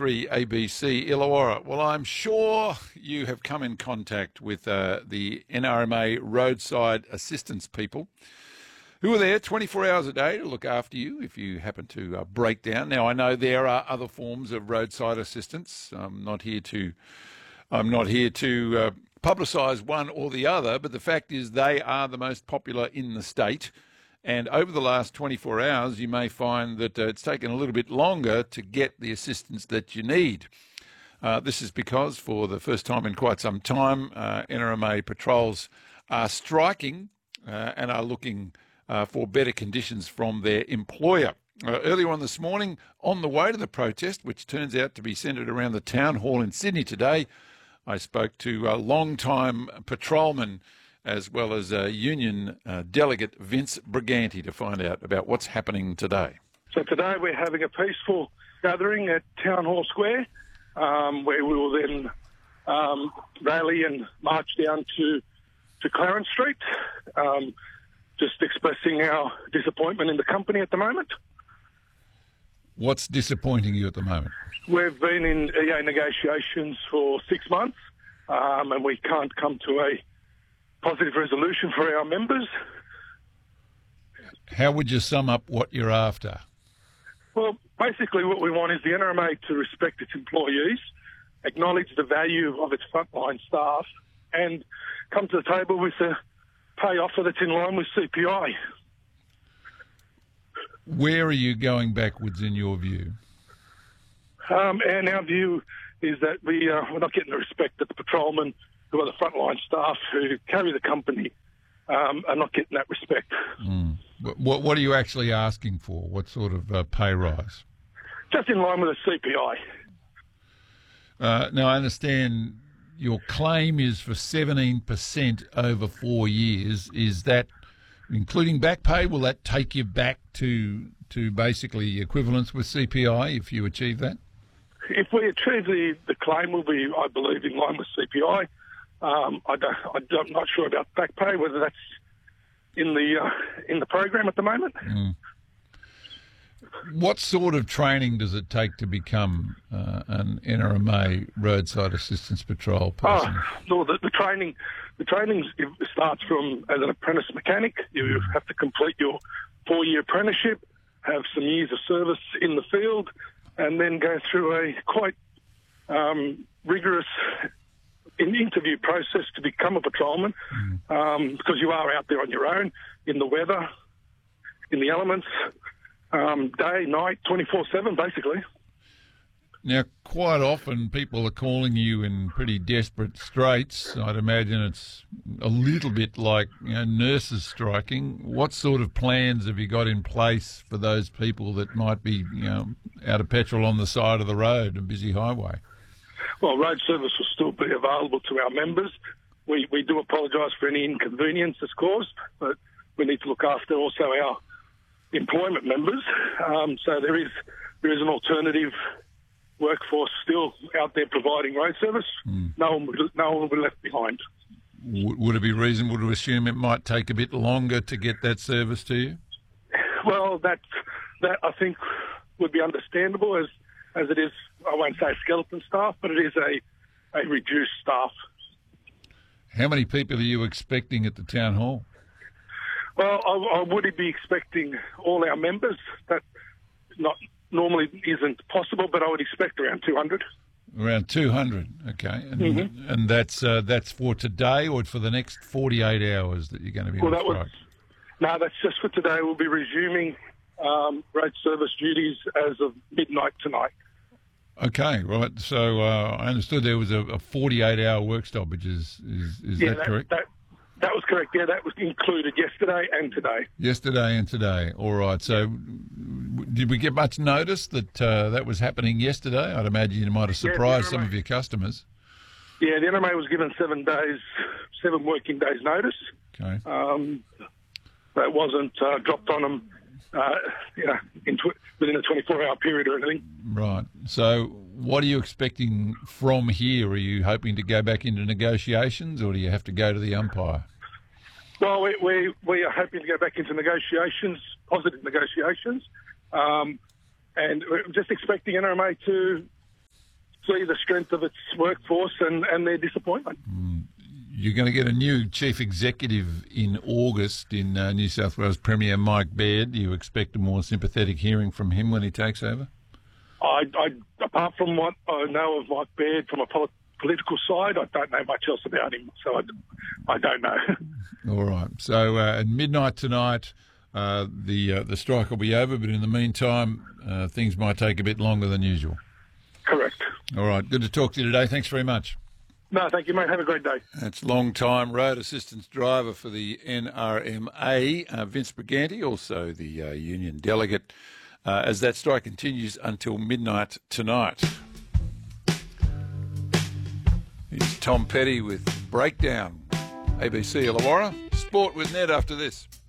93 ABC Illawarra. Well, I'm sure you have come in contact with the NRMA roadside assistance people who are there 24 hours a day to look after you if you happen to break down. Now, I know there are other forms of roadside assistance. I'm not here to publicise one or the other, but the fact is they are the most popular in the state. And over the last 24 hours, you may find that it's taken a little bit longer to get the assistance that you need. This is because, for the first time in quite some time, NRMA patrols are striking and are looking for better conditions from their employer. Earlier on this morning, on the way to the protest, which turns out to be centred around the town hall in Sydney today, I spoke to long-time patrolman as well as union delegate Vince Briganti to find out about what's happening today. So today we're having a peaceful gathering at Town Hall Square, where we will then rally and march down to Clarence Street, just expressing our disappointment in the company at the moment. What's disappointing you at the moment? We've been in EA negotiations for 6 months, and we can't come to a positive resolution for our members. How would you sum up what you're after? Well, basically what we want is the NRMA to respect its employees, acknowledge the value of its frontline staff, and come to the table with a pay offer that's in line with CPI. Where are you going backwards in your view? And our view is that we're not getting the respect that the patrolmen, who are the frontline staff who carry the company, are not getting that respect. Mm. What are you actually asking for? What sort of pay rise? Just in line with the CPI. Now, I understand your claim is for 17% over 4 years. Is that including back pay? Will that take you back to basically equivalence with CPI if you achieve that? If we achieve the claim, will be, I believe, in line with CPI. I'm not sure about back pay, whether that's in the program at the moment. Mm. What sort of training does it take to become an NRMA roadside assistance patrol person? No, the training starts from as an apprentice mechanic. You have to complete your 4-year apprenticeship, have some years of service in the field, and then go through a quite rigorous interview process to become a patrolman, because you are out there on your own, in the weather, in the elements, day, night, 24/7, basically. Now, quite often people are calling you in pretty desperate straits. I'd imagine it's a little bit like nurses striking. What sort of plans have you got in place for those people that might be out of petrol on the side of the road, a busy highway? Well, road service will still be available to our members. We do apologise for any inconvenience it's caused, but we need to look after also our employment members. So there is an alternative workforce still out there providing road service. No one will be left behind. Would it be reasonable to assume it might take a bit longer to get that service to you? Well, that I think would be understandable as it is. I won't say skeleton staff, but it is a reduced staff. How many people are you expecting at the town hall? Well, I would be expecting all our members. That normally isn't possible, but I would expect around 200. Around 200, okay. And that's for today or for the next 48 hours that you're going to be on strike? No, that's just for today. We'll be resuming road service duties as of midnight tonight. Okay, right. So I understood there was a 48-hour work stoppage. Is that correct? That was correct, yeah. That was included yesterday and today. Yesterday and today. All right. So did we get much notice that that was happening yesterday? I'd imagine you might have surprised some of your customers. Yeah, the NRMA was given 7 working days notice. Okay. That wasn't dropped on them within a 24-hour period or anything. Right. So what are you expecting from here? Are you hoping to go back into negotiations or do you have to go to the umpire? Well, we are hoping to go back into negotiations, positive negotiations, and we're just expecting NRMA to see the strength of its workforce and their disappointment. You're going to get a new chief executive in August in New South Wales Premier Mike Baird. Do you expect a more sympathetic hearing from him when he takes over? Apart from what I know of Mike Baird from a political side, I don't know much else about him, so I don't know. All right. So at midnight tonight, the strike will be over, but in the meantime, things might take a bit longer than usual. Correct. All right. Good to talk to you today. Thanks very much. No, thank you, mate. Have a great day. That's long-time road assistance driver for the NRMA, Vince Briganti, also the union delegate, as that strike continues until midnight tonight. Here's Tom Petty with Breakdown. ABC Illawarra. Sport with Ned after this.